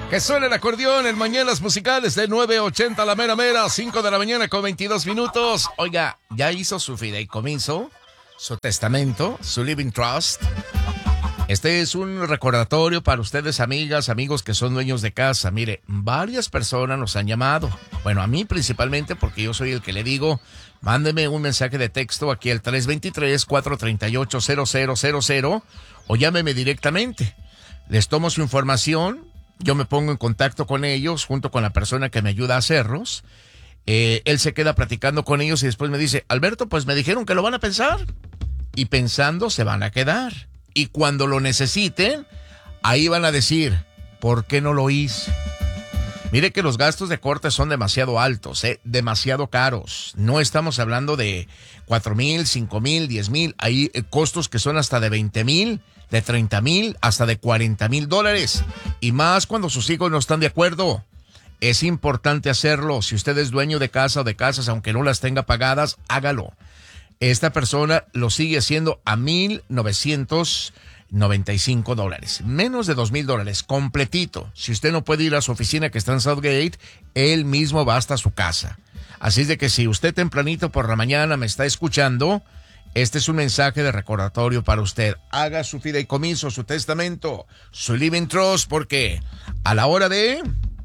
Que suene el acordeón en Mañanas Musicales de 9:80 a la mera mera, 5 de la mañana con 22 minutos. Oiga, ya hizo su fideicomiso, su testamento, su living trust. Este es un recordatorio para ustedes, amigas, amigos que son dueños de casa. Mire, varias personas nos han llamado. Bueno, a mí principalmente porque yo soy el que le digo, mándeme un mensaje de texto aquí al 323-438-0000 o llámeme directamente. Les tomo su información, yo me pongo en contacto con ellos junto con la persona que me ayuda a hacerlos. Él se queda platicando con ellos y después me dice, Alberto, pues me dijeron que lo van a pensar. Y pensando se van a quedar. Y cuando lo necesiten, ahí van a decir, ¿por qué no lo hice? Mire que los gastos de corte son demasiado altos, demasiado caros. No estamos hablando de 4,000, 5,000, 10,000. Hay costos que son hasta de 20,000, de 30,000, hasta de $40,000. Y más cuando sus hijos no están de acuerdo. Es importante hacerlo. Si usted es dueño de casa o de casas, aunque no las tenga pagadas, hágalo. Esta persona lo sigue haciendo a $1,995. Menos de $2,000, completito. Si usted no puede ir a su oficina que está en Southgate, él mismo va hasta su casa. Así es de que si usted tempranito por la mañana me está escuchando, este es un mensaje de recordatorio para usted. Haga su fideicomiso, su testamento, su living trust, porque a la hora de,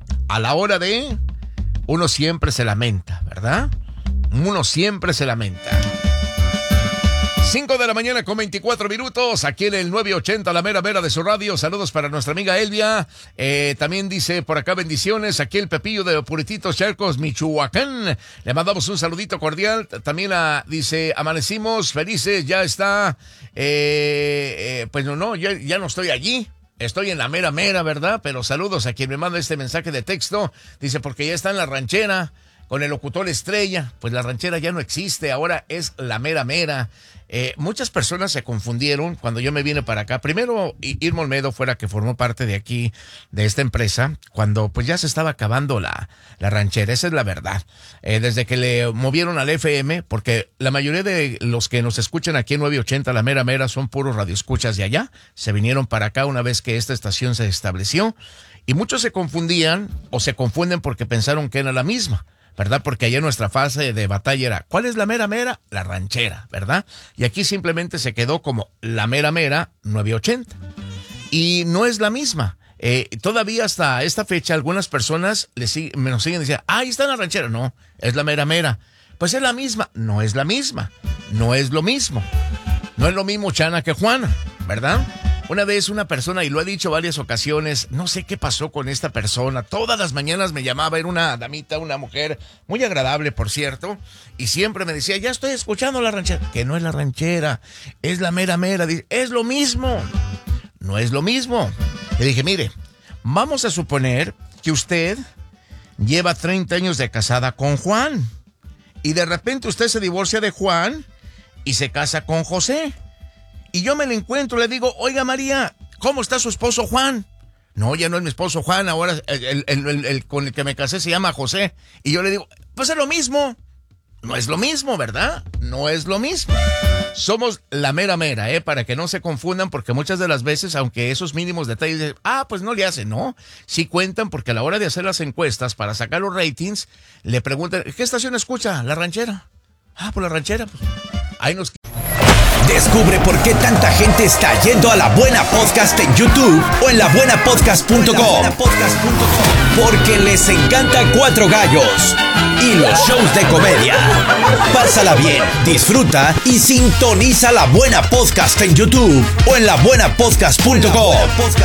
uno siempre se lamenta, ¿verdad? Uno siempre se lamenta. 5 de la mañana con 24 minutos, aquí en el 980, la mera mera de su radio. Saludos para nuestra amiga Elvia. También dice por acá bendiciones, aquí el Pepillo de Purititos Charcos, Michoacán. Le mandamos un saludito cordial. También dice, amanecimos felices, ya está. Pues no, ya no estoy allí. Estoy en la mera mera, ¿verdad? Pero saludos a quien me manda este mensaje de texto. Dice, porque ya está en la ranchera con el locutor estrella. Pues la ranchera ya no existe, ahora es la mera mera. Muchas personas se confundieron cuando yo me vine para acá. Primero, Irma Olmedo fuera que formó parte de aquí, de esta empresa, cuando pues ya se estaba acabando la ranchera. Esa es la verdad. Desde que le movieron al FM, porque la mayoría de los que nos escuchan aquí en 980, la mera mera, son puros radioescuchas de allá. Se vinieron para acá una vez que esta estación se estableció. Y muchos se confundían o se confunden porque pensaron que era la misma, ¿verdad? Porque allá nuestra fase de batalla era, ¿cuál es la mera mera? La ranchera, ¿verdad? Y aquí simplemente se quedó como la mera mera 980. Y no es la misma. Todavía hasta esta fecha algunas personas nos siguen diciendo, ahí está la ranchera. No, es la mera mera. Pues es la misma. No es la misma. No es lo mismo. No es lo mismo Chana que Juana, ¿verdad? Una vez una persona, y lo he dicho varias ocasiones, no sé qué pasó con esta persona, todas las mañanas me llamaba, era una damita, una mujer muy agradable, por cierto, y siempre me decía, ya estoy escuchando la ranchera. Que no es la ranchera, es la mera mera. Dice, es lo mismo. No es lo mismo. Le dije, mire, vamos a suponer que usted lleva 30 años de casada con Juan, y de repente usted se divorcia de Juan y se casa con José. Y yo me lo encuentro, le digo, oiga María, ¿cómo está su esposo Juan? No, ya no es mi esposo Juan, ahora el con el que me casé se llama José. Y yo le digo, pues es lo mismo. No es lo mismo, ¿verdad? No es lo mismo. Somos la mera mera, para que no se confundan, porque muchas de las veces, aunque esos mínimos detalles, pues no le hacen, ¿no? Sí cuentan, porque a la hora de hacer las encuestas, para sacar los ratings, le preguntan, ¿qué estación escucha? La ranchera. Pues la ranchera, pues ahí nos... Descubre por qué tanta gente está yendo a La Buena Podcast en YouTube o en labuenapodcast.com. Porque les encanta Cuatro Gallos y los shows de comedia. Pásala bien, disfruta y sintoniza La Buena Podcast en YouTube o en labuenapodcast.com.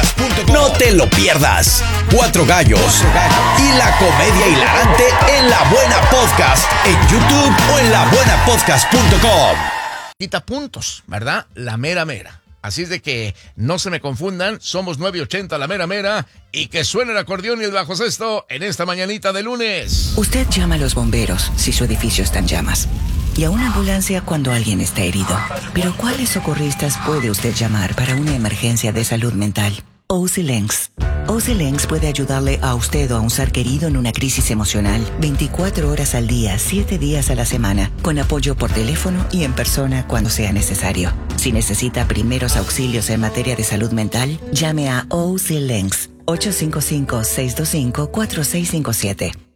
No te lo pierdas. Cuatro Gallos y la comedia hilarante en La Buena Podcast en YouTube o en labuenapodcast.com. Quita puntos, ¿verdad? La mera mera. Así es de que no se me confundan, somos 980 la mera mera y que suene el acordeón y el bajo sexto en esta mañanita de lunes. Usted llama a los bomberos si su edificio está en llamas y a una ambulancia cuando alguien está herido. Pero ¿cuáles socorristas puede usted llamar para una emergencia de salud mental? OC Lenx. OC Lenx puede ayudarle a usted o a un ser querido en una crisis emocional 24 horas al día, 7 días a la semana, con apoyo por teléfono y en persona cuando sea necesario. Si necesita primeros auxilios en materia de salud mental, llame a OC Lenx 855-625-4657.